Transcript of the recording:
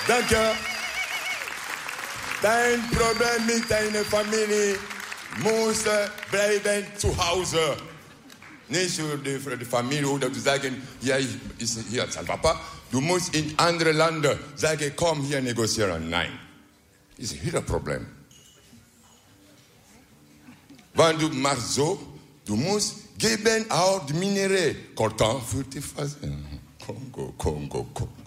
Danke. Dein Problem mit deiner Familie muss bleiben zu Hause. Nicht für die Familie oder zu sagen, hier ist sein Papa. Du musst in andere Länder sagen, komm hier negozieren. Nein. Das ist ihr Problem. Wenn du machst so, du musst geben auch die Minerais. Coltan für die Phase. Kongo.